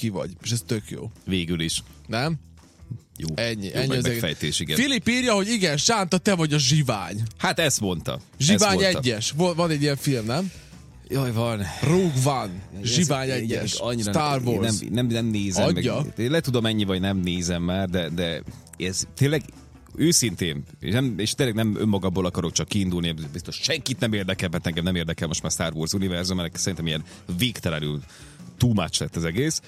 ki vagy. És ez tök jó. Végül is. Nem? Jó. Ennyi Jó az megfejtés, igen. Filip írja, hogy igen, Sánta, te vagy a zsivány. Hát ezt mondta. Zsivány 1-es. Van egy ilyen film, nem? Jaj, van. Rogue One. Zsivány 1-es. Star Wars. Nem nézem. Adja. Meg. Le tudom ennyi, vagy nem nézem már, de ez tényleg őszintén, és tényleg nem önmagamból akarok csak kiindulni, biztos senkit nem érdekel, mert engem nem érdekel most már Star Wars univerzum, mert szerintem ilyen végtelenül too much lett az egész.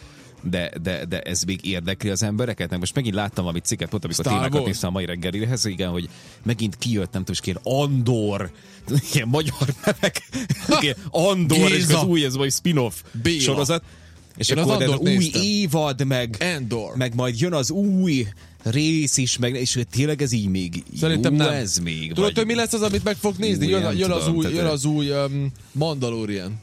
De ez még érdekli az embereket? Nem, most megint láttam valami cikket, pont amikor témákat néztem a mai reggelihez, igen, hogy megint kijött, nem tudom, és ilyen Andor, ilyen magyar nevek, ilyen Andor, és az új, ez vagy spin-off sorozat. És én akkor az új néztem. évad, meg majd jön az új rész is, és tényleg ez így még szerintem nem. Ez még. Tudod, hogy mi lesz az, amit meg fog nézni? Jön az új Mandalorian.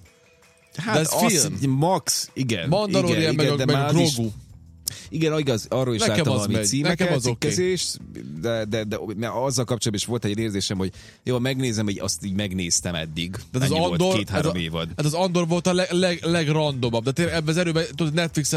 Hát ez film. Max, igen. Mandalorian igen, meg Grogu. Igen, igaz, arról is nekem láttam valami címeket, cikkezés, okay. de azzal kapcsolatban is volt egy érzésem, hogy jó, megnézem, hogy azt így megnéztem eddig. De az Andor, volt 2-3 évad. Hát az Andor volt a legrandomabb, de tényleg ebben az erőben, tudod, Netflixen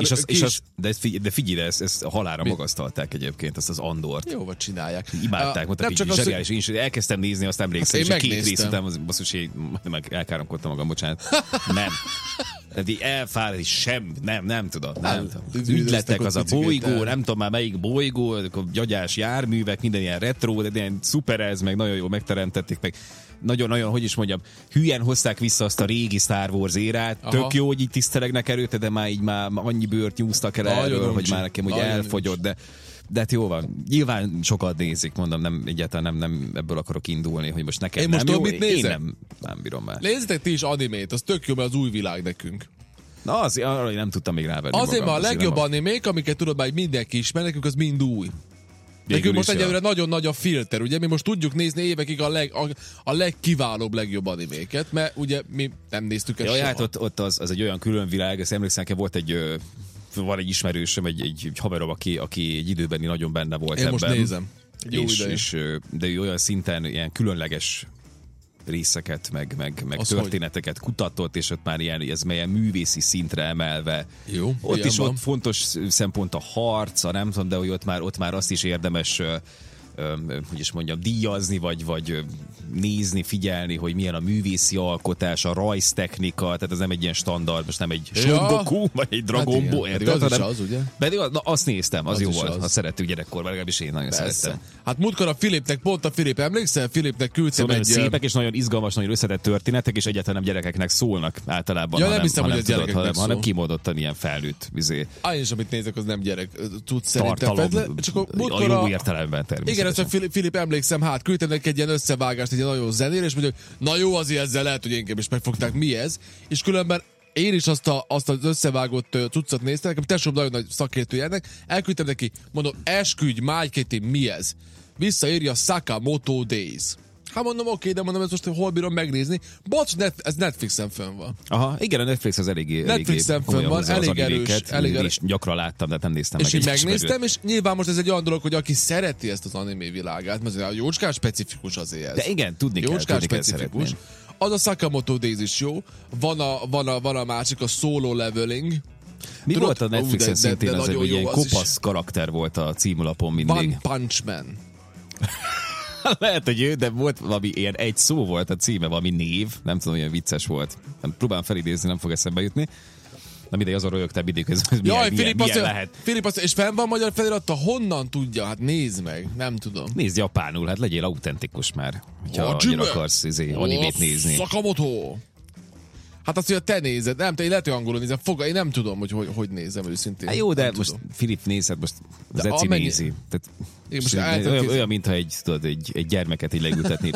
de figyelj, ezt halára magasztalták egyébként, azt az Andort. Jó, vagy csinálják. Imádták, mondták, így zseniális. Én is elkezdtem nézni, azt emlékszem, és a 2 rész után basszus, én elkáromkodtam magam, bocsánat. Nem. Tehát így elfáradt, nem tudom. Ügyletek az a bolygó, nem tudom már melyik bolygó, a gyagyás járművek, minden ilyen retro, de ilyen szuper ez, meg nagyon jól megteremtették, meg nagyon-nagyon, hogy is mondjam, hülyen hozták vissza azt a régi Star Wars érát, tök jó, hogy így tisztelegnek előtte, de már így annyi bőrt nyúztak el erről, hogy már nekem úgy elfogyott, de hát jó van. Nyilván sokat nézik, mondom, egyáltalán nem ebből akarok indulni, hogy most nekem nem jó. Én nem bírom már. Nézzétek ti is animét, az tök jó, mert az új világ nekünk. Na, arra én nem tudtam még rávenni azért magam. Azért a legjobb animék, amiket tudod már mindenki ismer, nekünk az mind új. Nekünk most egyelőre nagyon nagy a filter, ugye? Mi most tudjuk nézni évekig a legkiválóbb, legjobb animéket, mert ugye mi nem néztük ezt soha. Hát ott az egy olyan külön világ, ezt emlékszem, volt van egy ismerősöm, egy haverom, aki egy időben nagyon benne volt én ebben. Most nézem. De ő olyan szinten ilyen különleges részeket, meg történeteket kutatott, és ott már ilyen művészi szintre emelve. Jó, ott is ott fontos szempont a harc, nem tudom, de hogy ott már azt is érdemes hogy is mondjam, díjazni, vagy nézni, figyelni, hogy milyen a művészi alkotás, a rajztechnika, tehát ez nem egy ilyen standard, most nem egy Son Goku, vagy egy Dragon Ball. Az, ugye? Pedig azt néztem, az jó volt, ha szerettük gyerekkorban, legalábbis én nagyon szerettem. Hát múltkor a Filipnek, pont a Filip, emlékszel? Filipnek küldtem egy... szépek és nagyon izgalmas, nagyon összetett történetek, és egyáltalán nem gyerekeknek szólnak általában, nem hiszem, hogy ez gyerekeknek szól. Hanem kimondottan ilyen felnőtt vizé. Én is, amit nézek, az nem gyerek. Tudsz szerintem. A jó értelemben természetesen. Igen, ezt a Filip emlékszem, küldtem neki egy ilyen összevágást, egy ilyen nagyon zenére, és mondja, hogy na jó, azért ezzel lehet, hogy engem is megfogták, mi ez, és különben én is azt az összevágott cuccot néztem, nekem tesóm nagyon nagy szakértője ennek, elküldtem neki, mondom, esküdj, Májkéti, mi ez? Visszaírja Sakamoto Days. Hát mondom, oké, de mondom, ez most hol bírom megnézni. Bocs, ez Netflixen fönn van. Aha, igen, a Netflix az eléggé Netflixen fönn van, elég erős. És gyakran láttam, de nem néztem meg. És így megnéztem, és nyilván most ez egy olyan dolog, hogy aki szereti ezt az animé világát, mert a jócskán specifikus azért ez. De igen, tudni kell szeretni. Az a Sakamoto Days is jó. Van a másik, a Solo Leveling. Mi volt a Netflixen szintén, az egy ilyen kopasz karakter volt a címlapon mindig. One Punch Man. Lehet, hogy ő, de volt valami ilyen egy szó volt a címe, valami név, nem tudom, ilyen vicces volt. Próbálom felidézni, nem fog eszembe jutni. Na mindegy, azon rögögtem mindig, hogy milyen lehet. Filip azt, és fenn van magyar feliratta, honnan tudja? Hát nézd meg, nem tudom. Nézd japánul, hát legyél autentikus már, hogyha annyira akarsz animét nézni. Sakamoto! Hát azt, hogy te nézed, nem, én lehet, hogy angolul nézem, én nem tudom, hogy nézem őszintén. Hát jó, de most Filip nézed, most az Eci nézi. Tehát, olyan, mintha egy gyermeket így leültetni.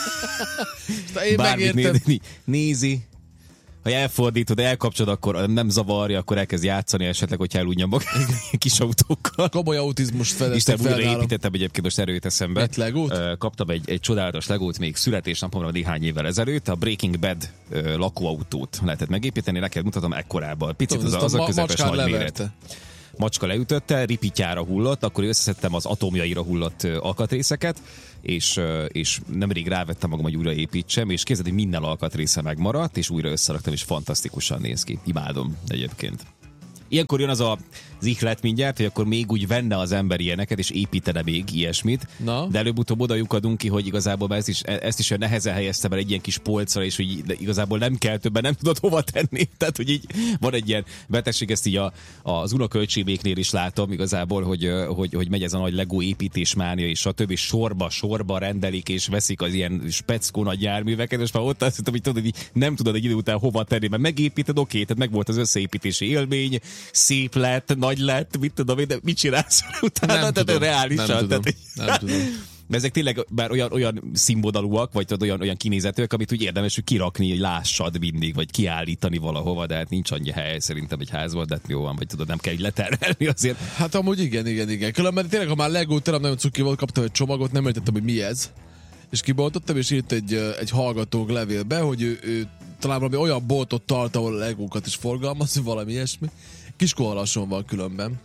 Bármit nézi. Ha elfordítod, elkapcsolod, akkor nem zavarja, akkor elkezd játszani esetleg, hogyha elújja magát kis autókkal. Komoly autizmus fedezte fel nálam. Újra építettem egyébként, most erőt eszembe. Egy Legót? Kaptam egy csodálatos Legót még születésnapomra néhány évvel ezelőtt. A Breaking Bad lakóautót lehetett megépíteni, neked mutatom ekkorában. Picit az a közepes nagy méret. Macska leütötte, ripityára hullott, akkor összeszedtem az atomjaira hullott alkatrészeket, és nemrég rávettem magam, hogy újra építsem, és képzeld, hogy minden alkatrésze megmaradt, és újra összeraktam, és fantasztikusan néz ki. Imádom egyébként. Ilyenkor jön az ihlet mindjárt, hogy akkor még úgy venne az ember ilyeneket, és építene még ilyesmit. Na? De előbb-utóbb oda lyukadunk ki, hogy igazából ezt is nehezen helyezte el egy ilyen kis polcra, és hogy igazából nem kell többen, nem tudod hova tenni. Tehát, hogy így van egy ilyen betegség, ezt így az unokölcsévéknél is látom igazából, hogy megy ez a nagy Lego építésmánia, és stb. Sorba rendelik, és veszik az ilyen speckó nagy járműveket, és már ott azt hiszem, hogy tudod, hogy nem tudod egy idő után hova tenni, mert megépíted, oké, tehát meg volt az összeépítési élmény, szép lett, nagy lett, mit tudom én, de mit csinálsz utána? Nem tudom, reálisan. Nem tudom. De ezek tényleg már olyan színvonalúak, vagy tudod, olyan kinézetűek, amit úgy érdemes, hogy kirakni, hogy lássad mindig, vagy kiállítani valahova, de hát nincs annyi hely szerintem egy házban, de jó van, vagy tudod, nem kell így leterelni azért. Hát amúgy igen. Különben tényleg, ha már Lego terem nagyon cuki volt, kaptam egy csomagot, nem értettem, hogy mi ez. És kiboltottam, és írt egy hallgatók levélbe, hogy ő talán valami olyan boltot tart, ahol Legókat is forgalmaz, valami ilyesmi. Kiskohalason van különben,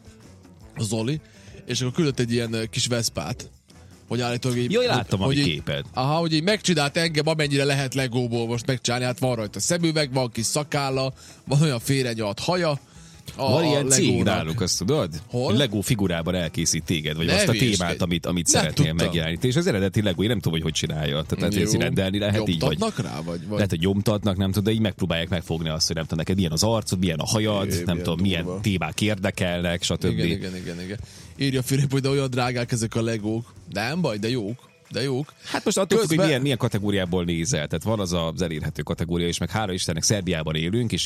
a Zoli, és akkor küldött egy ilyen kis Veszpát, hogy állítólag így... Jaj, láttam a képet. Aha, hogy így megcsinált engem, amennyire lehet Legóból most megcsinálni, hát van rajta szemüveg, van kis szakálla, van olyan félrenyalt haja. Van ilyen cég náluk, azt tudod? Hol? Lego figurában elkészít téged, vagy azt a témát, amit szeretnél megjeleníteni. És az eredeti Lego, én nem tudom, hogy csinálja. Tehát lehet, hogy rendelni lehet így, vagy... rá, vagy? Lehet, hogy nyomtatnak, nem tudom, de így megpróbálják megfogni azt, hogy nem tudom, neked milyen az arcod, milyen a hajad, nem tudom, milyen témák érdekelnek, stb. Igen. Írja Filip, hogy de olyan drágák ezek a Legók. Nem baj, de jók. Hát most attól, hogy milyen kategóriából nézel. Tehát van az elérhető kategória, és meg hála Istennek Szerbiában élünk, és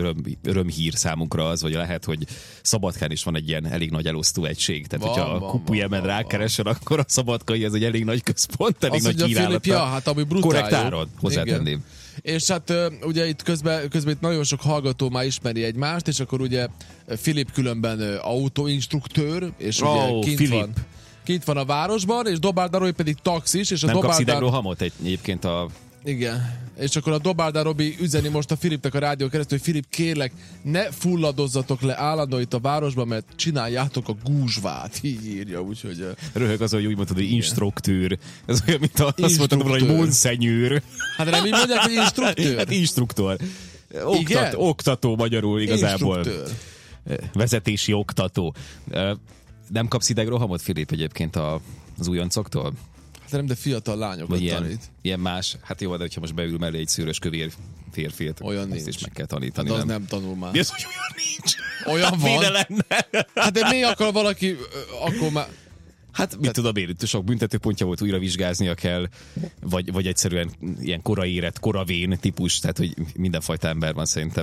örömhír számunkra az, hogy lehet, hogy Szabadkán is van egy ilyen elég nagy elosztó egység. Tehát, hogyha a Kupujemen rákeresen, akkor a Szabadkai ez egy elég nagy központ, elég nagy kínálat. Hát ami brutál. Korrekt áron, hozzátenném. És hát ugye itt közben itt nagyon sok hallgató már ismeri egymást, és akkor ugye Filip különben autóinstruktőr, és ugye kint van a városban, és Dobárda Robi pedig taxis, és a nem kapsz idegrohamot egyébként a... Igen, és akkor a Dobárda Robi üzeni most a Filipnek a rádió keresztül, hogy Filip, kérlek, ne fulladozzatok le állandóan itt a városban, mert csináljátok a gúzsvát, így írja, úgyhogy... Röhög az, hogy úgy mondtad, hogy instruktőr. Ez olyan, mint azt mondtad, hogy monszenyűr. Hát nem így mondják, hogy instruktőr? Hát instruktor. Oktató magyarul igazából. Instruktőr. Vezetési oktató. Nem kapsz idegrohamot, Filip, egyébként az újoncoktól? Hát nem, de fiatal lányokat tanít. Ilyen más. Hát jó, de hogyha most beül mellé egy szőrös kövér férfiát, olyan azt nincs. is meg kell tanítani. Hát az nem tanul már. Mi az, hogy olyan nincs? Olyan van? Lenne. Hát de mi akar valaki, akkor már... Hát mit tudom én, sok büntetőpontja volt, újra vizsgáznia kell, vagy egyszerűen ilyen koraérett, koravén típus, tehát hogy mindenfajta ember van szerintem.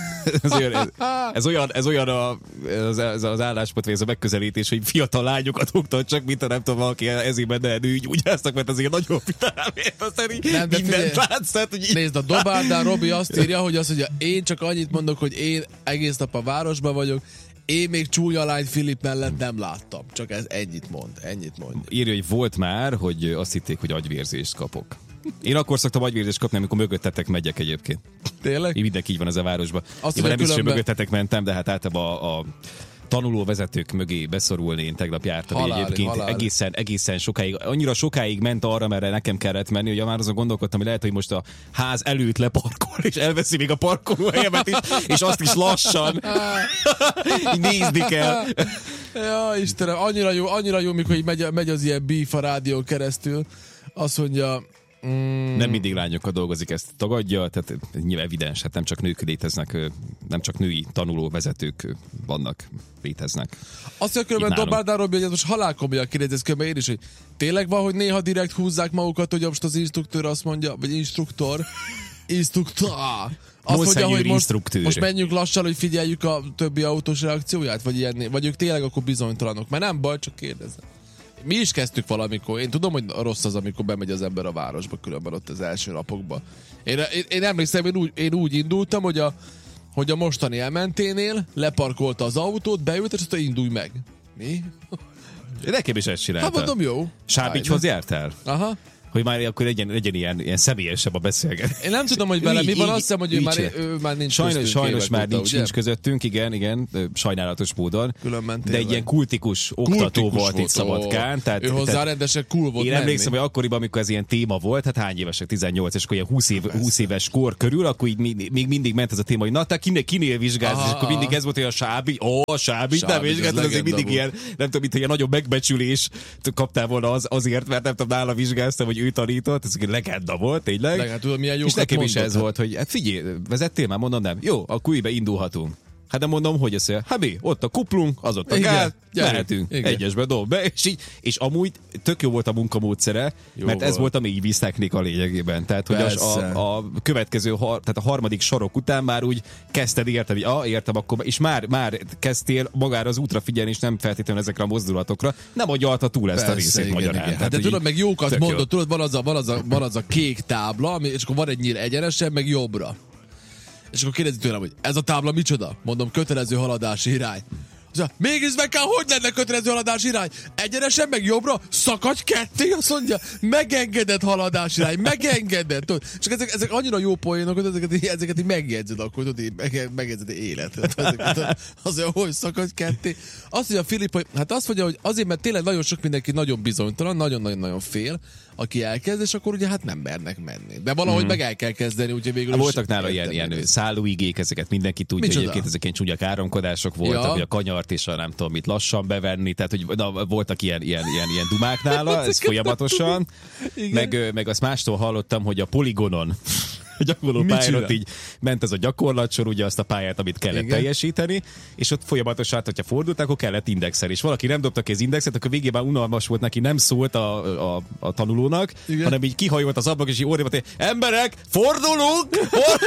ez olyan az álláspont, vagy ez a megközelítés, hogy fiatal lányokat oktat, csak mint a nem tudom, valaki ezében ne ügyáztak, mert azért nagyon fitalálmért, aztán mindent látsz. Tehát, hogy nézd, a Dobárdán Robi azt írja, hogy én csak annyit mondok, hogy én egész nap a városban vagyok, én még csúnya lányt Filip mellett nem láttam. Csak ez ennyit mond. Írja, hogy volt már, hogy azt hitték, hogy agyvérzést kapok. Én akkor szoktam agyvérzést kapni, amikor mögöttetek megyek egyébként. Tényleg? Mindenki így van ez a városban. Én nem is, hogy mögöttetek mentem, de hát általában a tanulóvezetők mögé beszorulni. Én tegnap jártam egyébként egészen sokáig. Annyira sokáig ment arra, mert nekem kellett menni, hogy már azon gondolkodtam, hogy lehet, hogy most a ház előtt leparkol, és elveszi még a parkolóhelyemet is, és azt is lassan nézni kell. Ja, Istenem, annyira jó, mikor így megy az ilyen beef a rádió keresztül. Azt mondja... Nem mindig lányokkal dolgozik, ezt tagadja, tehát nyilván evidens, hát nem csak nők léteznek, nem csak női tanuló vezetők vannak, léteznek. Azt mondja, különben Dobárdán Robi, hogy ez most halálkomolyan kérdez, különben én is, hogy tényleg van, hogy néha direkt húzzák magukat, hogy most az instruktőr azt mondja, vagy instruktor, azt mondja, hogy most menjünk lassan, hogy figyeljük a többi autós reakcióját, vagy ők tényleg akkor bizonytalanok, mert nem baj, csak kérdezem. Mi is kezdtük valamikor. Én tudom, hogy rossz az, amikor bemegy az ember a városba, különben ott az első napokban. Én emlékszem, én úgy indultam, hogy a mostani MNT-nél leparkolta az autót, beült, és azt indulj meg. Mi? Nekem is ezt csináltam. Hát mondom, jó. Sábigyhoz jártál? Aha. hogy már akkor legyen ilyen személyesebb a beszélgetés. Én nem tudom, hogy vele mi van, azt hiszem, hogy ő már nincs sajnos már nincs közöttünk, igen, sajnálatos módon. De egy ilyen kultikus oktató volt itt Szabadkán. Ő hozzá rendesen cool volt. Én emlékszem, hogy akkoriban, amikor ez ilyen téma volt, hát hány évesek, 18, és akkor ilyen 20 éves kor körül, akkor így még mindig ment ez a téma, hogy na, te kinél vizsgálsz, és akkor mindig ez volt, hogy a Sábi, nem vizsgáltad, azért mindig ilyen, nem tudom, mint ilyen nagyobb megbecsülés kaptál volna azért, mert nem tudom, nála vizsgáztam, hogy ő tanított, ez egy legenda volt, tényleg. Tudom, milyen és nekem is ez volt, hogy hát figyelj, vezettél már, mondom, nem. Jó, akkor újbe indulhatunk. Hát nem mondom, hogy ezt hát mi, ott a kuplunk, az ott a gál, mehetünk, egyesbe dob be, és amúgy tök jó volt a munkamódszere, mert ez volt, ami így víztechnik a lényegében. Tehát, hogy a következő, tehát a harmadik sarok után már úgy kezdted érteni, hogy értem, akkor, és már kezdtél magára az útra figyelni, és nem feltétlenül ezekre a mozdulatokra. Nem agyalta túl ezt a részét magyarán. Hát, de tudod, meg jókat mondod, tudod, van az a kék tábla, és akkor van egy nyíl egyenesen, meg jobbra. És akkor kérdezi tőlem, hogy ez a tábla micsoda? Mondom, kötelező haladási irány. Mégis meg kell, hogy lenne kötelező haladási irány? Egyenesen meg jobbra, szakadj ketté, azt mondja, megengedett haladási irány, megengedett. Csak ezek annyira jó poénok, hogy ezeket így megjegyzed, akkor tudod, megjegyzed életet. Azért, hogy szakadj ketté. Azt mondja Filip, hogy hát azt mondja, hogy azért, mert tényleg nagyon sok mindenki nagyon bizonytalan, nagyon-nagyon fél, aki elkezd, és akkor ugye hát nem mernek menni. De valahogy meg el kell kezdeni, úgyhogy végül voltak nála ilyen szállóigék, ezeket mindenki tudja, hogy egyébként ezek ilyen csúnya káromkodások voltak, hogy a kanyart és a nem tudom mit lassan bevenni, tehát hogy voltak ilyen dumák nála, ez folyamatosan. Meg azt mástól hallottam, hogy a poligonon gyakorló pályán így ment ez a gyakorlatsor, ugye azt a pályát, amit kellett teljesíteni, és ott folyamatosan, hogyha fordult, akkor kellett indexelni. És valaki nem dobta ki az indexet, akkor végén már unalmas volt neki, nem szólt a tanulónak, hanem így kihajolt az ablak, és így orréba, hogy emberek, fordulunk!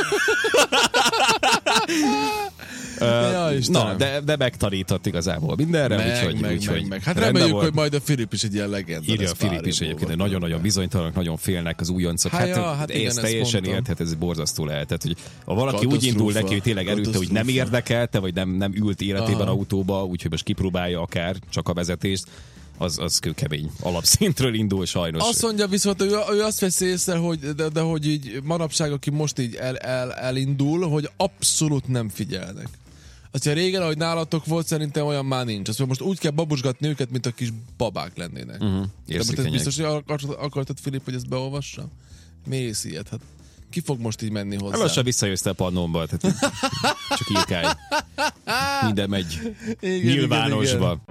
Na, de megtanított igazából mindenre, úgyhogy hát reméljük, hogy majd a Filip is egy ilyen legenda. Írja a Filip is egyébként, hogy nagyon-nagyon bizonytalanok, nagyon félnek az újoncok. Hát ez teljesen érthet, ez borzasztó lehet. Tehát, hogy ha valaki úgy indul neki, hogy tényleg előtte, hogy nem érdekelte, vagy nem ült életében autóba, úgyhogy most kipróbálja akár csak a vezetést, az kőkemény alapszintről indul sajnos. Azt mondja viszont, ő azt veszi észre, hogy, de hogy így manapság, aki most így elindul, hogy abszolút nem figyelnek. Azt mondja, régen, ahogy nálatok volt, szerintem olyan már nincs. Azt mondja, most úgy kell babusgatni őket, mint a kis babák lennének. De most ez biztos, hogy akartad, Filip, hogy ezt beolvassam? Mész ilyet, hát ki fog most így menni hozzá? Lassan visszajössz te a Pannonba, tehát csak írkálj. Minden megy nyilvánosba.